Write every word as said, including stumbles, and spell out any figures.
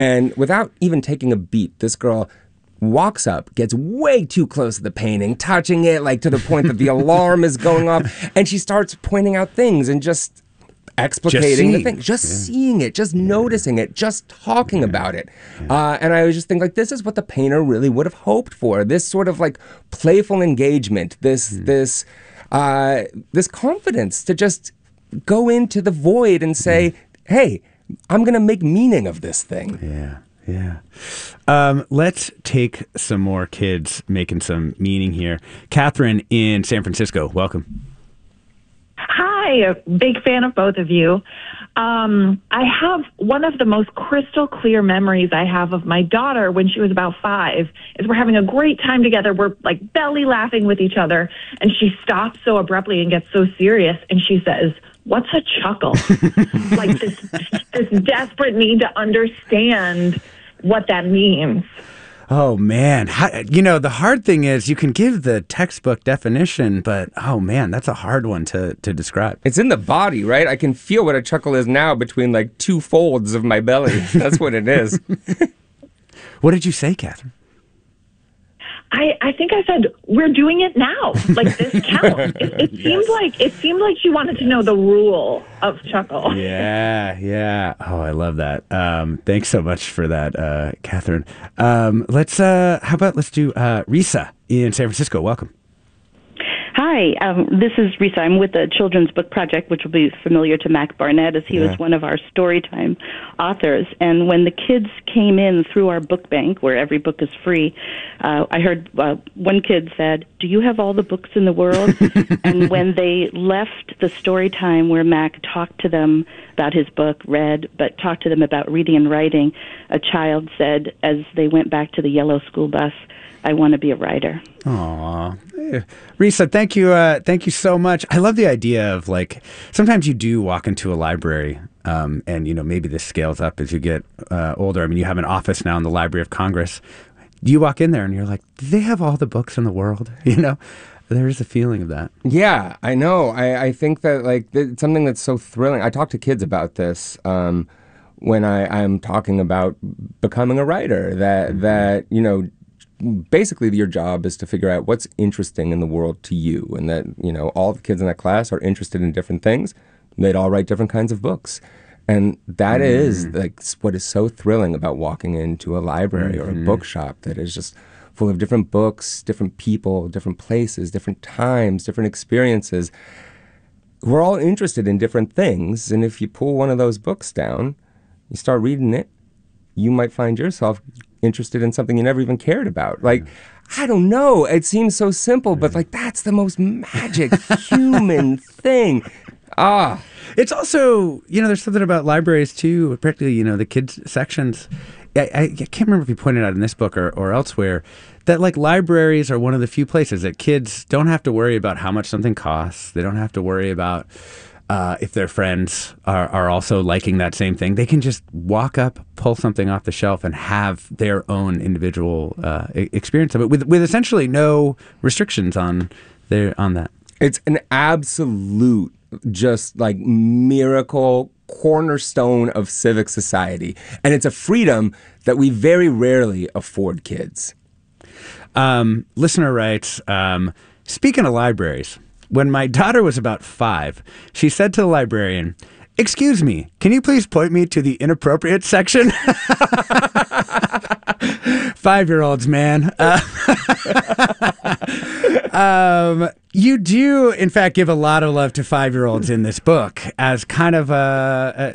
And without even taking a beat, this girl walks up, gets way too close to the painting, touching it like to the point that the alarm is going off, and she starts pointing out things and just explicating the thing, just yeah. seeing it, just yeah. noticing it, just talking yeah. about it. Yeah. Uh, and I was just think like, this is what the painter really would have hoped for. This sort of like playful engagement, this mm. this uh, this confidence to just go into the void and say, mm. hey, I'm going to make meaning of this thing. Yeah. Yeah. Um, let's take some more kids making some meaning here. Catherine in San Francisco, welcome. Hi, a big fan of both of you. Um, I have one of the most crystal clear memories I have of my daughter when she was about five is we're having a great time together. We're like belly laughing with each other. And she stops so abruptly and gets so serious. And she says, "What's a chuckle?" Like this, this desperate need to understand what that means. Oh, man. How, you know, the hard thing is you can give the textbook definition, but, oh, man, that's a hard one to, to describe. It's in the body, right? I can feel what a chuckle is now between, like, two folds of my belly. That's what it is. What did you say, Catherine? I, I think I said, we're doing it now. Like, this counts. It, it yes. seemed like it seemed like she wanted to know the rule of chuckle. Yeah, yeah. Oh, I love that. Um, thanks so much for that, uh, Catherine. Um, let's, uh, how about let's do uh, Risa in San Francisco. Welcome. Hi, um, this is Risa. I'm with the Children's Book Project, which will be familiar to Mac Barnett, as he yeah. was one of our Storytime authors. And when the kids came in through our book bank, where every book is free, uh, I heard uh, one kid said, "Do you have all the books in the world?" And when they left the Storytime where Mac talked to them about his book, read, but talked to them about reading and writing, a child said, as they went back to the yellow school bus, "I want to be a writer." Aw. Risa, thank you. Uh, thank you so much. I love the idea of, like, sometimes you do walk into a library um, and, you know, maybe this scales up as you get uh, older. I mean, you have an office now in the Library of Congress. You walk in there and you're like, do they have all the books in the world? You know, there is a feeling of that. Yeah, I know. I, I think that, like, it's something that's so thrilling. I talk to kids about this um, when I, I'm talking about becoming a writer, that, mm-hmm. that, you know, basically your job is to figure out what's interesting in the world to you, and that, you know, all the kids in that class are interested in different things. They'd all write different kinds of books. And that mm. is like what is so thrilling about walking into a library mm-hmm. or a bookshop that is just full of different books, different people, different places, different times, different experiences. We're all interested in different things. And if you pull one of those books down, you start reading it, you might find yourself interested in something you never even cared about. Like, I don't know. It seems so simple, but like that's the most magic human thing. Ah, it's also, you know, there's something about libraries too, particularly, you know, the kids sections. I, I, I can't remember if you pointed out in this book or, or elsewhere that, like, libraries are one of the few places that kids don't have to worry about how much something costs. They don't have to worry about Uh, if their friends are, are also liking that same thing. They can just walk up, pull something off the shelf, and have their own individual uh, experience of it with with essentially no restrictions on their on that. It's an absolute, just like miracle cornerstone of civic society, and it's a freedom that we very rarely afford kids. Um, listener writes, um, speaking of libraries, when my daughter was about five, she said to the librarian, "Excuse me, can you please point me to the inappropriate section?" Five-year-olds, man. Uh, um, you do, in fact, give a lot of love to five-year-olds in this book as kind of a, a